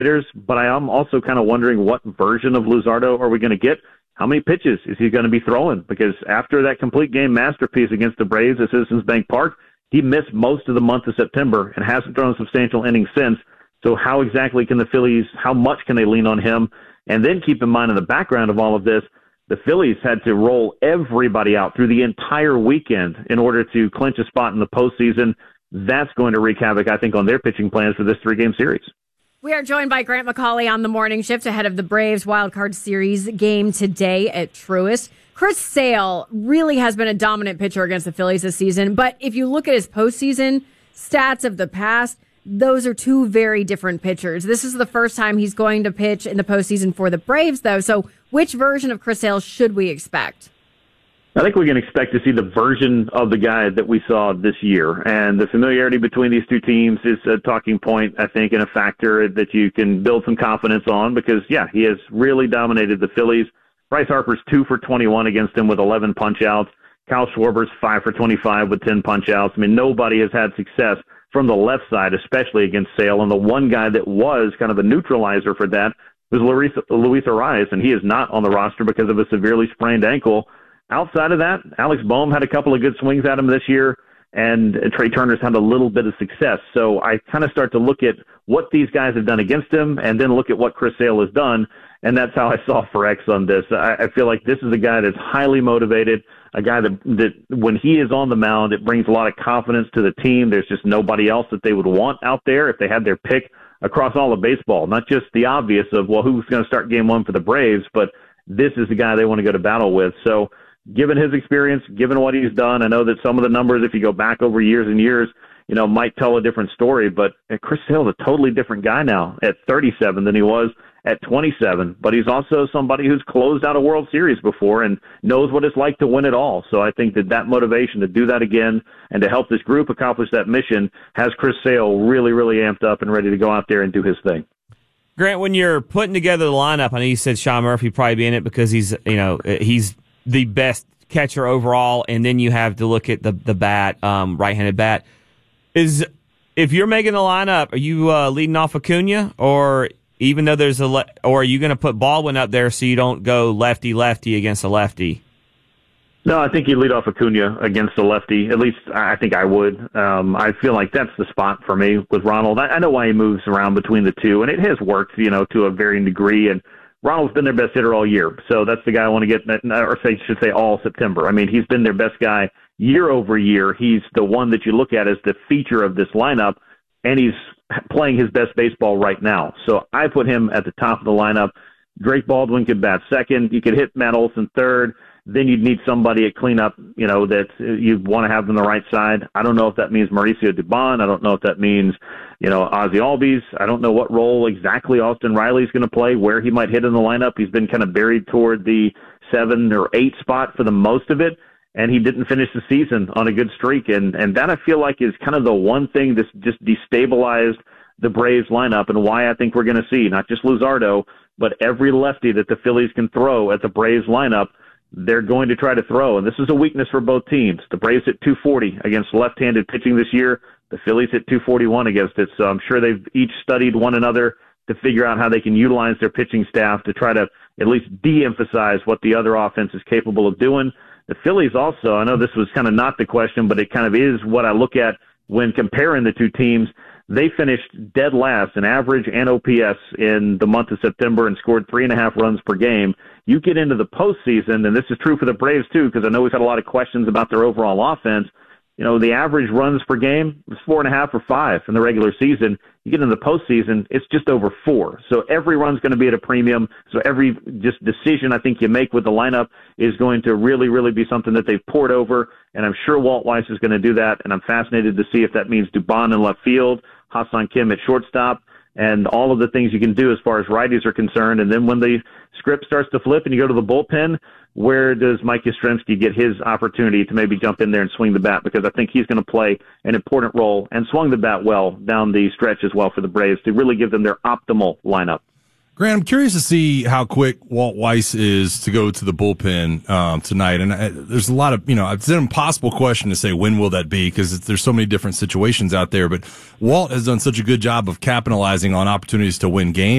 hitters, but I am also kind of wondering what version of Luzardo are we going to get? How many pitches is he going to be throwing? Because after that complete game masterpiece against the Braves at Citizens Bank Park, he missed most of the month of September and hasn't thrown substantial innings since. So how exactly can the Phillies, how much can they lean on him? And then keep in mind in the background of all of this, the Phillies had to roll everybody out through the entire weekend in order to clinch a spot in the postseason. That's going to wreak havoc, I think, on their pitching plans for this 3-game series. We are joined by Grant McCauley on the morning shift ahead of the Braves wildcard series game today at Truist. Chris Sale really has been a dominant pitcher against the Phillies this season, but if you look at his postseason stats of the past, those are two very different pitchers. This is the first time he's going to pitch in the postseason for the Braves, though. So which version of Chris Sale should we expect? I think we can expect to see the version of the guy that we saw this year. And the familiarity between these two teams is a talking point, I think, and a factor that you can build some confidence on because, yeah, he has really dominated the Phillies. Bryce Harper's 2 for 21 against him with 11 punch-outs. Kyle Schwarber's 5 for 25 with 10 punch-outs. I mean, nobody has had success from the left side, especially against Sale. And the one guy that was kind of a neutralizer for that was Luis Arraez, and he is not on the roster because of a severely sprained ankle. Outside of that, Alex Bohm had a couple of good swings at him this year, and Trey Turner's had a little bit of success. So I kind of start to look at what these guys have done against him and then look at what Chris Sale has done, and that's how I saw for X on this. I feel like this is a guy that's highly motivated, a guy that when he is on the mound, it brings a lot of confidence to the team. There's just nobody else that they would want out there if they had their pick across all of baseball, not just the obvious of, well, who's going to start game one for the Braves, but this is the guy they want to go to battle with. So given his experience, given what he's done, I know that some of the numbers, if you go back over years and years, might tell a different story, but Chris Sale is a totally different guy now at 37 than he was at 27, but he's also somebody who's closed out a World Series before and knows what it's like to win it all. So I think that motivation to do that again and to help this group accomplish that mission has Chris Sale really, really amped up and ready to go out there and do his thing. Grant, when you're putting together the lineup, I know you said Sean Murphy probably be in it because he's the best catcher overall, and then you have to look at the bat, right-handed bat. If you're making the lineup, are you leading off Acuna, or even though or are you going to put Baldwin up there so you don't go lefty-lefty against a lefty? No, I think you lead off Acuna against the lefty. At least I think I would. I feel like that's the spot for me with Ronald. I know why he moves around between the two, and it has worked, to a varying degree, and Ronald's been their best hitter all year, so that's the guy I want to get, or should say all September. I mean, he's been their best guy year over year. He's the one that you look at as the feature of this lineup, and he's playing his best baseball right now. So I put him at the top of the lineup. Drake Baldwin could bat second. You could hit Matt Olson third. Then you'd need somebody at cleanup, that you'd want to have on the right side. I don't know if that means Mauricio Dubon. I don't know if that means, Ozzie Albies. I don't know what role exactly Austin Riley's going to play, where he might hit in the lineup. He's been kind of buried toward the 7 or 8 spot for the most of it, and he didn't finish the season on a good streak. And that I feel like is kind of the one thing that's just destabilized the Braves lineup and why I think we're going to see not just Luzardo, but every lefty that the Phillies can throw at the Braves lineup, they're going to try to throw. And this is a weakness for both teams. The Braves hit 240 against left-handed pitching this year. The Phillies hit 241 against it. So I'm sure they've each studied one another to figure out how they can utilize their pitching staff to try to at least de-emphasize what the other offense is capable of doing. The Phillies also, I know this was kind of not the question, but it kind of is what I look at when comparing the two teams. They finished dead last in average and OPS in the month of September and scored 3.5 runs per game. You get into the postseason, and this is true for the Braves too, because I know we've had a lot of questions about their overall offense. The average runs per game was 4.5 or 5 in the regular season. You get into the postseason, it's just over 4. So every run's going to be at a premium. So every just decision I think you make with the lineup is going to really, really be something that they've poured over. And I'm sure Walt Weiss is going to do that. And I'm fascinated to see if that means Dubon in left field, Ha-Seong Kim at shortstop, and all of the things you can do as far as righties are concerned. And then when the script starts to flip and you go to the bullpen, where does Mike Yastrzemski get his opportunity to maybe jump in there and swing the bat? Because I think he's going to play an important role and swung the bat well down the stretch as well for the Braves to really give them their optimal lineup. Grant, I'm curious to see how quick Walt Weiss is to go to the bullpen tonight. And there's a lot of, it's an impossible question to say when will that be because there's so many different situations out there. But Walt has done such a good job of capitalizing on opportunities to win games.